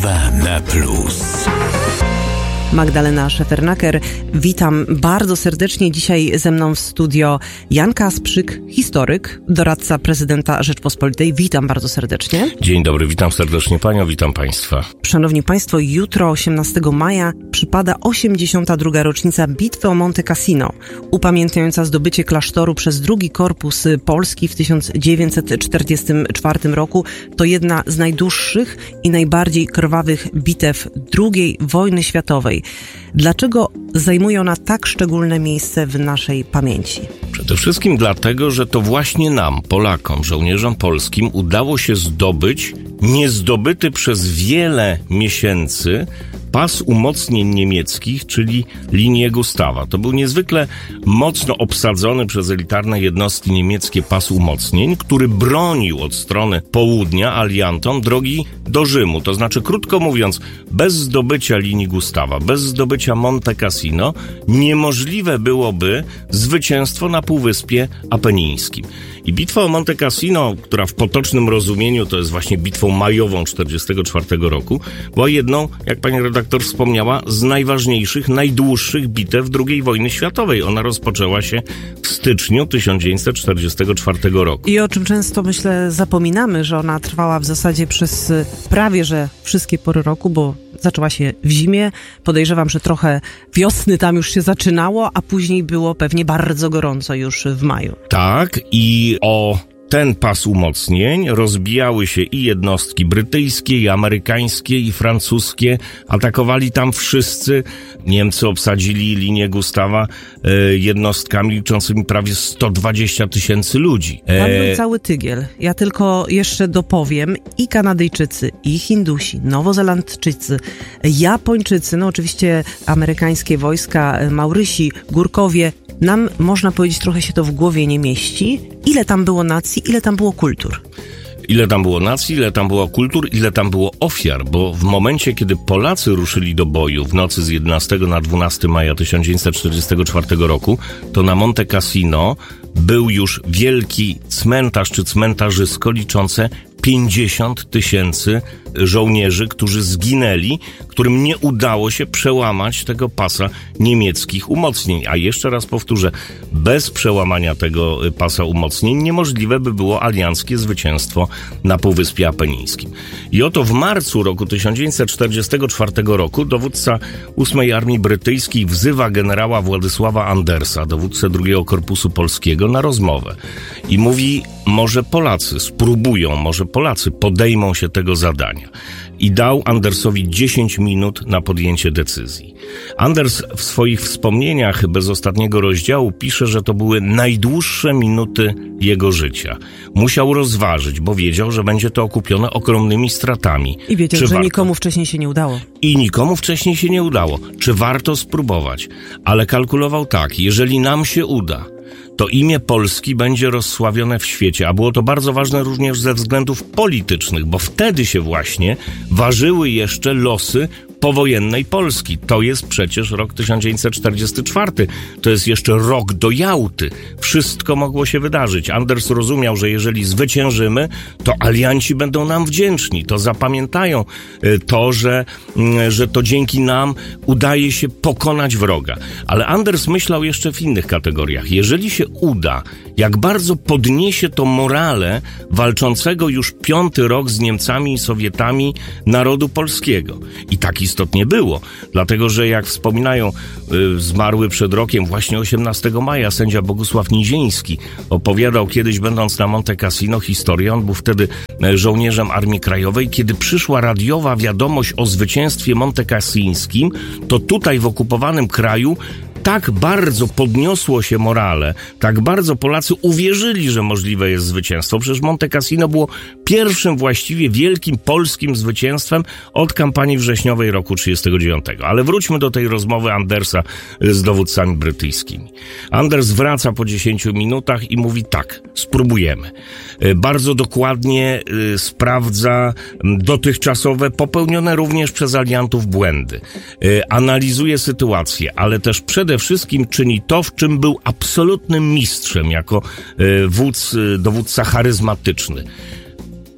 RMFFM+. Magdalena Szefernaker, witam bardzo serdecznie. Dzisiaj ze mną w studio Jan Kasprzyk, historyk, doradca prezydenta Rzeczpospolitej. Witam bardzo serdecznie. Dzień dobry, witam serdecznie panią, witam państwa. Szanowni państwo, jutro 18 maja przypada 82. rocznica Bitwy o Monte Cassino, upamiętniająca zdobycie klasztoru przez II Korpus Polski w 1944 roku. To jedna z najdłuższych i najbardziej krwawych bitew II wojny światowej. Dlaczego zajmuje ona tak szczególne miejsce w naszej pamięci? Przede wszystkim dlatego, że to właśnie nam, Polakom, żołnierzom polskim, udało się zdobyć niezdobyty przez wiele miesięcy pas umocnień niemieckich, czyli linię Gustawa. To był niezwykle mocno obsadzony przez elitarne jednostki niemieckie pas umocnień, który bronił od strony południa aliantom drogi do Rzymu. To znaczy, krótko mówiąc, bez zdobycia linii Gustawa, bez zdobycia Monte Cassino niemożliwe byłoby zwycięstwo na Półwyspie Apenińskim. I bitwa o Monte Cassino, która w potocznym rozumieniu to jest właśnie bitwą majową 1944 roku, była jedną, jak pani redaktor wspomniała, z najważniejszych, najdłuższych bitew II wojny światowej. Ona rozpoczęła się w styczniu 1944 roku. I o czym często, myślę, zapominamy, że ona trwała w zasadzie przez prawie że wszystkie pory roku, bo zaczęła się w zimie. Podejrzewam, że trochę wiosny tam już się zaczynało, a później było pewnie bardzo gorąco już w maju. Tak, i o ten pas umocnień rozbijały się i jednostki brytyjskie, i amerykańskie, i francuskie. Atakowali tam wszyscy. Niemcy obsadzili linię Gustawa jednostkami liczącymi prawie 120 000 ludzi. Tam był cały tygiel. Ja tylko jeszcze dopowiem, i Kanadyjczycy, i Hindusi, Nowozelandczycy, Japończycy, no oczywiście amerykańskie wojska, Maurysi, Górkowie. Nam, można powiedzieć, trochę się to w głowie nie mieści. Ile tam było nacji, ile tam było kultur? Ile tam było nacji, ile tam było kultur, ile tam było ofiar, bo w momencie, kiedy Polacy ruszyli do boju w nocy z 11 na 12 maja 1944 roku, to na Monte Cassino był już wielki cmentarz czy cmentarzysko liczące 50 000 żołnierzy, którzy zginęli, którym nie udało się przełamać tego pasa niemieckich umocnień. A jeszcze raz powtórzę, bez przełamania tego pasa umocnień niemożliwe by było alianckie zwycięstwo na Półwyspie Apenińskim. I oto w marcu roku 1944 roku dowódca 8 Armii Brytyjskiej wzywa generała Władysława Andersa, dowódcę II Korpusu Polskiego, na rozmowę. I mówi, może Polacy spróbują, może Polacy podejmą się tego zadania. I dał Andersowi 10 minut na podjęcie decyzji. Anders w swoich wspomnieniach bez ostatniego rozdziału pisze, że to były najdłuższe minuty jego życia. Musiał rozważyć, bo wiedział, że będzie to okupione ogromnymi stratami. I wiedział, że nikomu wcześniej się nie udało. I nikomu wcześniej się nie udało. Czy warto spróbować? Ale kalkulował tak, jeżeli nam się uda, to imię Polski będzie rozsławione w świecie, a było to bardzo ważne również ze względów politycznych, bo wtedy się właśnie ważyły jeszcze losy powojennej Polski. To jest przecież rok 1944. To jest jeszcze rok do Jałty. Wszystko mogło się wydarzyć. Anders rozumiał, że jeżeli zwyciężymy, to alianci będą nam wdzięczni. To zapamiętają to, że to dzięki nam udaje się pokonać wroga. Ale Anders myślał jeszcze w innych kategoriach. Jeżeli się uda, jak bardzo podniesie to morale walczącego już 5. rok z Niemcami i Sowietami narodu polskiego. I tak istotnie było, dlatego że jak wspominają zmarły przed rokiem, właśnie 18 maja, sędzia Bogusław Niziński opowiadał kiedyś, będąc na Monte Cassino, historię. On był wtedy żołnierzem Armii Krajowej. Kiedy przyszła radiowa wiadomość o zwycięstwie montecassińskim, to tutaj w okupowanym kraju tak bardzo podniosło się morale, tak bardzo Polacy uwierzyli, że możliwe jest zwycięstwo. Przecież Monte Cassino było pierwszym właściwie wielkim polskim zwycięstwem od kampanii wrześniowej roku 1939. Ale wróćmy do tej rozmowy Andersa z dowódcami brytyjskimi. Anders wraca po 10 minutach i mówi tak, spróbujemy. Bardzo dokładnie sprawdza dotychczasowe, popełnione również przez aliantów błędy. Analizuje sytuację, ale też przede wszystkim czyni to, w czym był absolutnym mistrzem jako dowódca charyzmatyczny.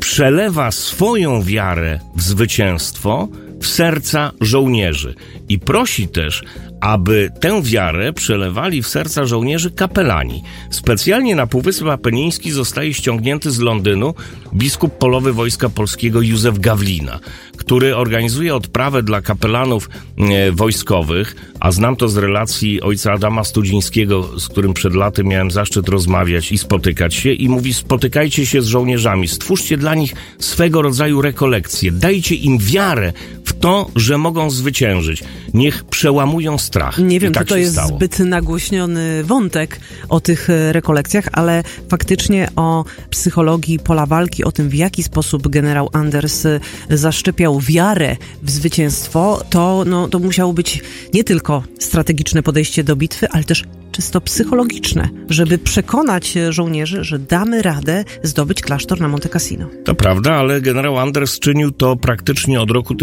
przelewa swoją wiarę w zwycięstwo w serca żołnierzy i prosi też, aby tę wiarę przelewali w serca żołnierzy kapelani. Specjalnie na Półwysep Apeniński zostaje ściągnięty z Londynu biskup polowy Wojska Polskiego Józef Gawlina, który organizuje odprawę dla kapelanów wojskowych, a znam to z relacji ojca Adama Studzińskiego, z którym przed laty miałem zaszczyt rozmawiać i spotykać się, i mówi: spotykajcie się z żołnierzami, stwórzcie dla nich swego rodzaju rekolekcje, dajcie im wiarę w to, że mogą zwyciężyć. Niech przełamują strach. Nie wiem, tak czy to jest stało. Zbyt nagłośniony wątek o tych rekolekcjach, ale faktycznie o psychologii pola walki, o tym, w jaki sposób generał Anders zaszczepiał wiarę w zwycięstwo, to musiało być nie tylko strategiczne podejście do bitwy, ale też czysto psychologiczne, żeby przekonać żołnierzy, że damy radę zdobyć klasztor na Monte Cassino. To prawda, ale generał Anders czynił to praktycznie od roku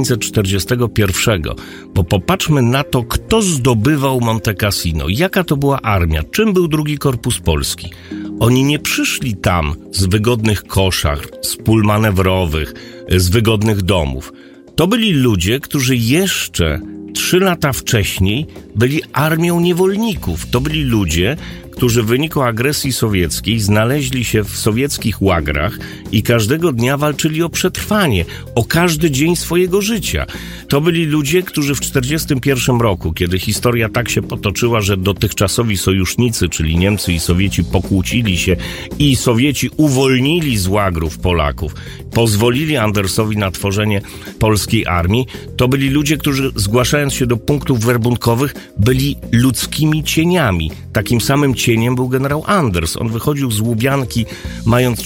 1941, bo popatrzmy na to, kto zdobywał Monte Cassino, jaka to była armia, czym był II Korpus Polski. Oni nie przyszli tam z wygodnych koszar, z pól manewrowych, z wygodnych domów. To byli ludzie, którzy jeszcze 3 lata wcześniej byli armią niewolników. To byli ludzie, którzy w wyniku agresji sowieckiej znaleźli się w sowieckich łagrach i każdego dnia walczyli o przetrwanie, o każdy dzień swojego życia. To byli ludzie, którzy w 1941 roku, kiedy historia tak się potoczyła, że dotychczasowi sojusznicy, czyli Niemcy i Sowieci, pokłócili się i Sowieci uwolnili z łagrów Polaków, pozwolili Andersowi na tworzenie polskiej armii, to byli ludzie, którzy zgłaszając się do punktów werbunkowych byli ludzkimi cieniami. Takim samym cieniem był generał Anders. On wychodził z Łubianki mając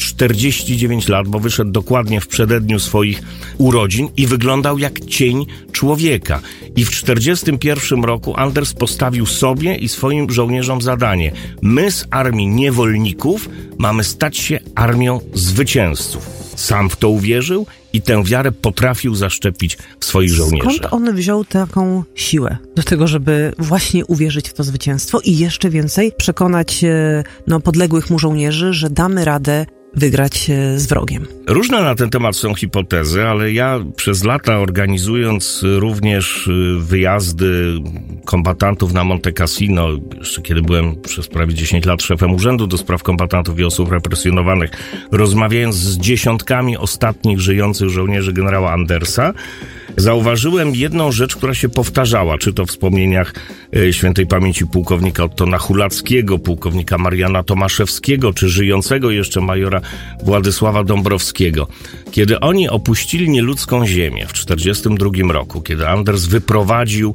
49 lat, bo wyszedł dokładnie w przededniu swoich urodzin i wyglądał jak cień człowieka. I w 1941 roku Anders postawił sobie i swoim żołnierzom zadanie: my z armii niewolników mamy stać się armią zwycięzców. Sam w to uwierzył i tę wiarę potrafił zaszczepić w swoich żołnierzach. Skąd on wziął taką siłę do tego, żeby właśnie uwierzyć w to zwycięstwo i jeszcze więcej przekonać podległych mu żołnierzy, że damy radę wygrać z wrogiem? Różne na ten temat są hipotezy, ale ja przez lata, organizując również wyjazdy kombatantów na Monte Cassino, jeszcze kiedy byłem przez prawie 10 lat szefem Urzędu do Spraw Kombatantów i Osób Represjonowanych, rozmawiając z dziesiątkami ostatnich żyjących żołnierzy generała Andersa, zauważyłem jedną rzecz, która się powtarzała, czy to w wspomnieniach świętej pamięci pułkownika Ottona Hulackiego, pułkownika Mariana Tomaszewskiego, czy żyjącego jeszcze majora Władysława Dąbrowskiego. Kiedy oni opuścili nieludzką ziemię w 1942 roku, kiedy Anders wyprowadził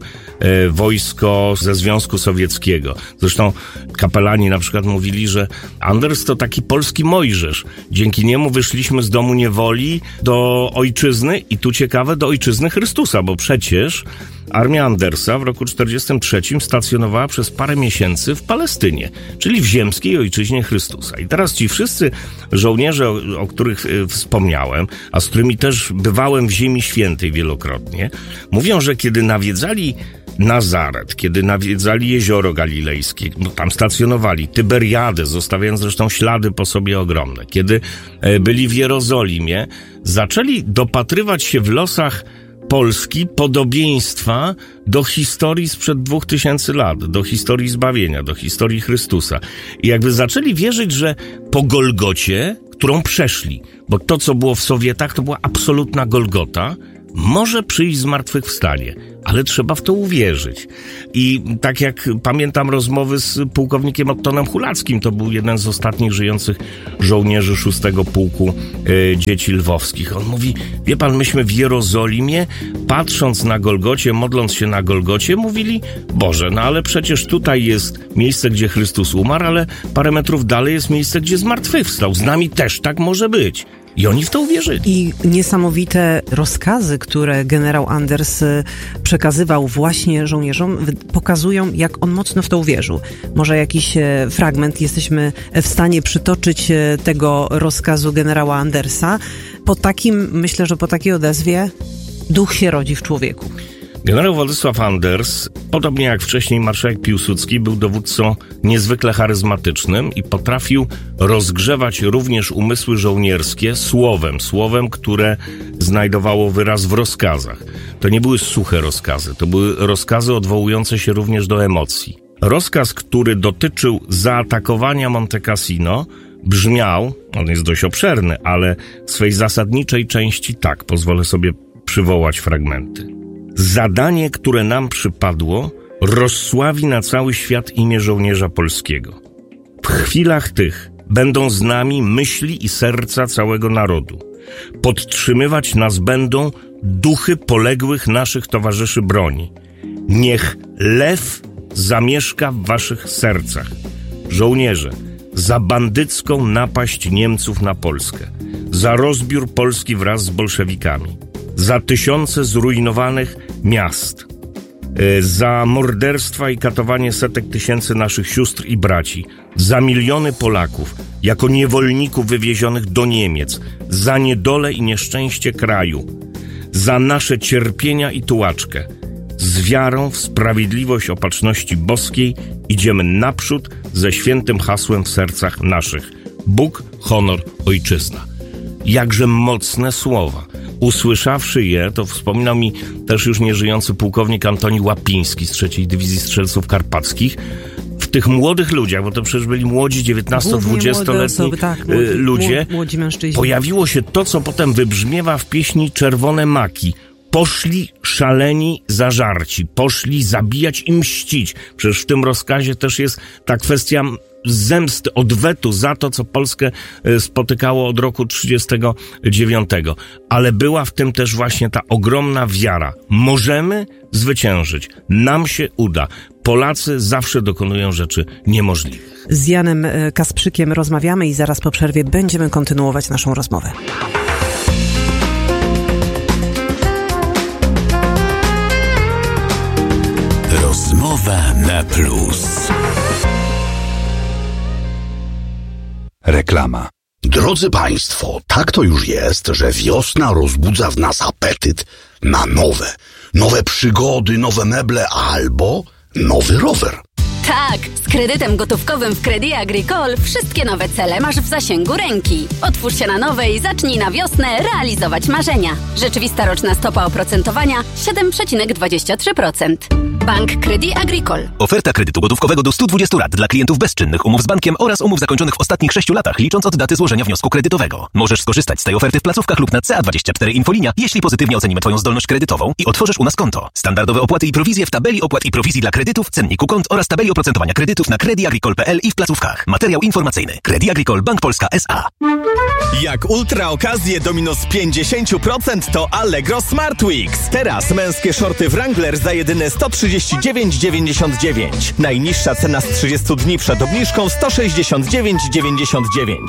wojsko ze Związku Sowieckiego. Zresztą kapelani na przykład mówili, że Anders to taki polski Mojżesz. Dzięki niemu wyszliśmy z domu niewoli do ojczyzny i tu ciekawe, do ojczyzny Chrystusa, bo przecież armia Andersa w roku 1943 stacjonowała przez parę miesięcy w Palestynie, czyli w ziemskiej ojczyźnie Chrystusa. I teraz ci wszyscy żołnierze, o których wspomniałem, a z którymi też bywałem w Ziemi Świętej wielokrotnie, mówią, że kiedy nawiedzali Nazaret, kiedy nawiedzali Jezioro Galilejskie, bo tam stacjonowali, Tyberiadę, zostawiając zresztą ślady po sobie ogromne, kiedy byli w Jerozolimie, zaczęli dopatrywać się w losach Polski podobieństwa do historii sprzed 2000 lat, do historii zbawienia, do historii Chrystusa. I jakby zaczęli wierzyć, że po Golgocie, którą przeszli, bo to, co było w Sowietach, to była absolutna Golgota, może przyjść zmartwychwstanie, ale trzeba w to uwierzyć. I tak jak pamiętam rozmowy z pułkownikiem Ottonem Hulackim, to był jeden z ostatnich żyjących żołnierzy 6 Pułku Dzieci Lwowskich. On mówi: wie pan, myśmy w Jerozolimie, patrząc na Golgocie, modląc się na Golgocie, mówili: Boże, no ale przecież tutaj jest miejsce, gdzie Chrystus umarł, ale parę metrów dalej jest miejsce, gdzie zmartwychwstał. Z nami też tak może być. I oni w to uwierzyli. I niesamowite rozkazy, które generał Anders przekazywał właśnie żołnierzom, pokazują, jak on mocno w to uwierzył. Może jakiś fragment jesteśmy w stanie przytoczyć tego rozkazu generała Andersa. Myślę, że po takiej odezwie duch się rodzi w człowieku. Generał Władysław Anders, podobnie jak wcześniej marszałek Piłsudski, był dowódcą niezwykle charyzmatycznym i potrafił rozgrzewać również umysły żołnierskie słowem, które znajdowało wyraz w rozkazach. To nie były suche rozkazy, to były rozkazy odwołujące się również do emocji. Rozkaz, który dotyczył zaatakowania Monte Cassino, brzmiał, on jest dość obszerny, ale w swej zasadniczej części tak, pozwolę sobie przywołać fragmenty. Zadanie, które nam przypadło, rozsławi na cały świat imię żołnierza polskiego. W chwilach tych będą z nami myśli i serca całego narodu. Podtrzymywać nas będą duchy poległych naszych towarzyszy broni. Niech lew zamieszka w waszych sercach. Żołnierze, za bandycką napaść Niemców na Polskę, za rozbiór Polski wraz z bolszewikami, za tysiące zrujnowanych miast, za morderstwa i katowanie setek tysięcy naszych sióstr i braci, za miliony Polaków jako niewolników wywiezionych do Niemiec, za niedolę i nieszczęście kraju, za nasze cierpienia i tułaczkę. Z wiarą w sprawiedliwość opatrzności boskiej idziemy naprzód ze świętym hasłem w sercach naszych. Bóg, honor, ojczyzna. Jakże mocne słowa. Usłyszawszy je, to wspominał mi też już nieżyjący pułkownik Antoni Łapiński z 3. Dywizji Strzelców Karpackich. W tych młodych ludziach, bo to przecież byli młodzi 19-20-letni ludzie, młodzi mężczyźni. Pojawiło się to, co potem wybrzmiewa w pieśni Czerwone Maki. Poszli szaleni zażarci, poszli zabijać i mścić. Przecież w tym rozkazie też jest ta kwestia zemsty, odwetu za to, co Polskę spotykało od roku 1939. Ale była w tym też właśnie ta ogromna wiara. Możemy zwyciężyć. Nam się uda. Polacy zawsze dokonują rzeczy niemożliwych. Z Janem Kasprzykiem rozmawiamy i zaraz po przerwie będziemy kontynuować naszą rozmowę. Rozmowa na plus. Reklama. Drodzy Państwo, tak to już jest, że wiosna rozbudza w nas apetyt na nowe przygody, nowe meble albo nowy rower. Tak, z kredytem gotówkowym w Crédit Agricole wszystkie nowe cele masz w zasięgu ręki. Otwórz się na nowe i zacznij na wiosnę realizować marzenia. Rzeczywista roczna stopa oprocentowania 7,23%. Bank Crédit Agricole. Oferta kredytu gotówkowego do 120 lat dla klientów bezczynnych, umów z bankiem oraz umów zakończonych w ostatnich 6 latach, licząc od daty złożenia wniosku kredytowego. Możesz skorzystać z tej oferty w placówkach lub na CA24 Infolinia, jeśli pozytywnie ocenimy Twoją zdolność kredytową i otworzysz u nas konto. Standardowe opłaty i prowizje w tabeli opłat i prowizji dla kredytów, cenniku kont oraz tabeli oprocentowania kredytów na crediagricole.pl i w placówkach. Materiał informacyjny. Crédit Agricole Bank Polska S.A. Jak ultra okazje do minus 50%, to Allegro Smart Weeks. Teraz męskie shorty Wrangler za jedyne 139,99. Najniższa cena z 30 dni przed obniżką 169,99.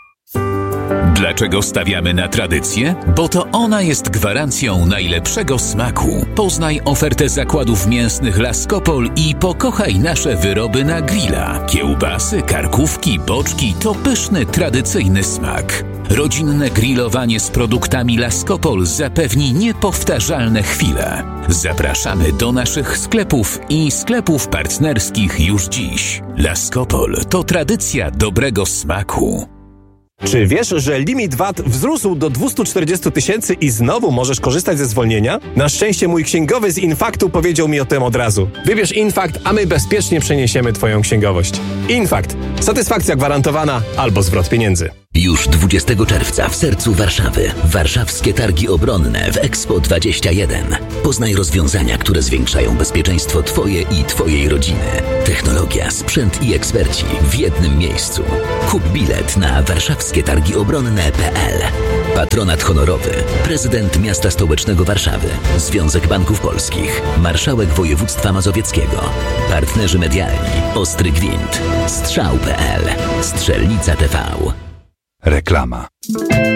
Dlaczego stawiamy na tradycję? Bo to ona jest gwarancją najlepszego smaku. Poznaj ofertę zakładów mięsnych Laskopol i pokochaj nasze wyroby na grilla. Kiełbasy, karkówki, boczki to pyszny, tradycyjny smak. Rodzinne grillowanie z produktami Laskopol zapewni niepowtarzalne chwile. Zapraszamy do naszych sklepów i sklepów partnerskich już dziś. Laskopol to tradycja dobrego smaku. Czy wiesz, że limit VAT wzrósł do 240 000 i znowu możesz korzystać ze zwolnienia? Na szczęście mój księgowy z Infaktu powiedział mi o tym od razu. Wybierz Infakt, a my bezpiecznie przeniesiemy Twoją księgowość. Infakt. Satysfakcja gwarantowana albo zwrot pieniędzy. Już 20 czerwca w sercu Warszawy. Warszawskie Targi Obronne w Expo 21. Poznaj rozwiązania, które zwiększają bezpieczeństwo Twoje i Twojej rodziny. Technologia, sprzęt i eksperci w jednym miejscu. Kup bilet na warszawskietargiobronne.pl. Patronat honorowy. Prezydent Miasta Stołecznego Warszawy. Związek Banków Polskich. Marszałek Województwa Mazowieckiego. Partnerzy medialni. Ostry Gwint. Strzał.pl. Strzelnica TV. Reklama.